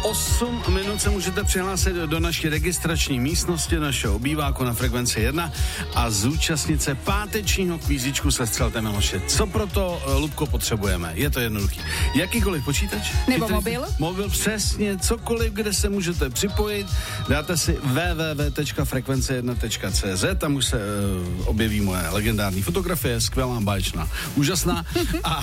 8 minut se můžete přihlásit do naší registrační místnosti našeho obýváku na frekvenci 1 a zúčastnit se pátečního kvízičku se Střeltem Miloše. Co proto, Lubko, potřebujeme? Je to jednoduchý. Jakýkoliv počítač? Nebo mobil? Mobil, přesně, cokoliv, kde se můžete připojit. Dáte si www.frekvence1.cz, tam už se objeví moje legendární fotografie, skvělá, báječná, úžasná a...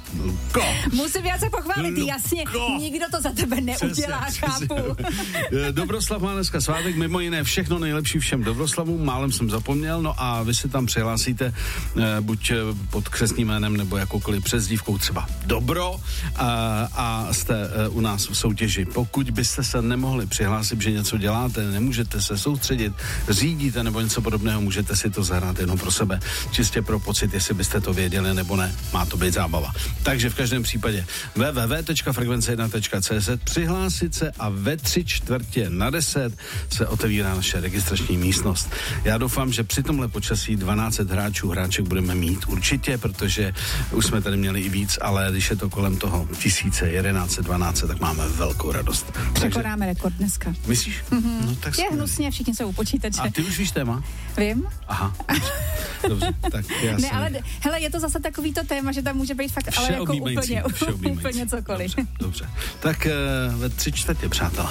Musím já se pochválit, jasně, nikdo to za tebe neudělá, chápu. Dobroslav má dneska svátek, mimo jiné všechno nejlepší všem Dobroslavům, málem jsem zapomněl, no a vy si tam přihlásíte buď pod křestním jménem nebo jakoukoliv přezdívkou, třeba Dobro, a jste u nás v soutěži. Pokud byste se nemohli přihlásit, že něco děláte, nemůžete se soustředit, řídíte nebo něco podobného, můžete si to zahrát jenom pro sebe, čistě pro pocit, jestli byste to věděli nebo ne, má to být zábava. Takže v každém případě www.frekvence1.cz, přihlásit se a ve 9:45 se otevírá naše registrační místnost. Já doufám, že při tomhle počasí 12 hráček budeme mít určitě, protože už jsme tady měli i víc, ale když je to kolem toho 1000, 1100, 12, tak máme velkou radost. Překonáme rekord dneska. Myslíš? Mm-hmm. No, tak je hnusně, všichni jsou u počítače. A ty už víš téma? Vím. Aha. Dobře, tak já ne, ale hele, je to zase takovýto téma, že tam může být fakt ale jako úplně cokoliv. Dobře. Tak ve 3/4, přátelé.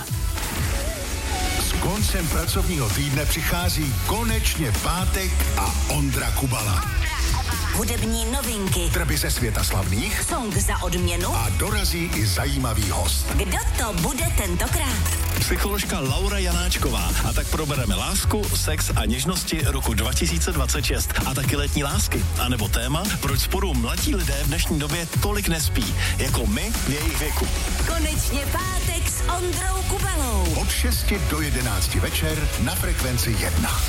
S koncem pracovního týdne přichází konečně pátek a Ondra Kubala. Hudební novinky, Trby ze světa slavných, song za odměnu a dorazí i zajímavý host. Kdo to bude tentokrát? Psycholožka Laura Janáčková. A tak probereme lásku, sex a něžnosti roku 2026. A taky letní lásky. A nebo téma, proč spolu mladí lidé v dnešní době tolik nespí, jako my v jejich věku. Konečně pátek s Ondrou Kubalou. Od 6 do 11 večer na frekvenci 1.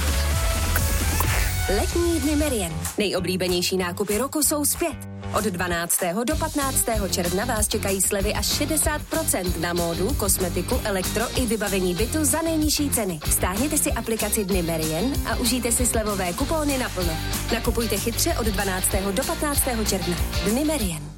Letní dny Merian. Nejoblíbenější nákupy roku jsou zpět. Od 12. do 15. června vás čekají slevy až 60% na módu, kosmetiku, elektro i vybavení bytu za nejnižší ceny. Stáhněte si aplikaci Dny Merian a užijte si slevové kupóny naplno. Nakupujte chytře od 12. do 15. června. Dny Merian.